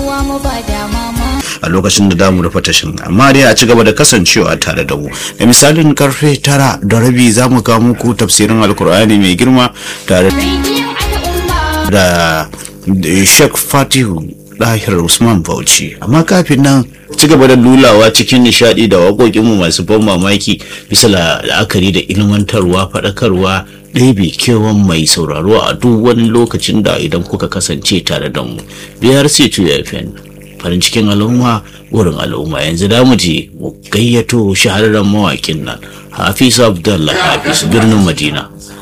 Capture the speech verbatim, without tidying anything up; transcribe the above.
uwa mu ba da mama a lokacin da damu rufe tashin, amma dai a ci gaba da kasancewa tare da mu. Da misalin karfe tara da rabi za mu kawo muku tafsirin alkur'ani mai girma tare da Sheikh Fatihu Dahir Usman Bauchi. Amma kafin nan ci gaba da lulawa cikin nishadi da waƙoƙinmu masu ban mamaki bisa la'akari da ilmantarwa, faɗakarwa, ɗebe kewan mai sauraro a duk wani lokacin da idan kuka kasance tare da mu. B R C two F M farin cikin al'umma wurin al'umma. Yanzu da mu je mu gayyato shahararren mawaƙin nan Hafiz Abdullah Hafiz birnin Madina.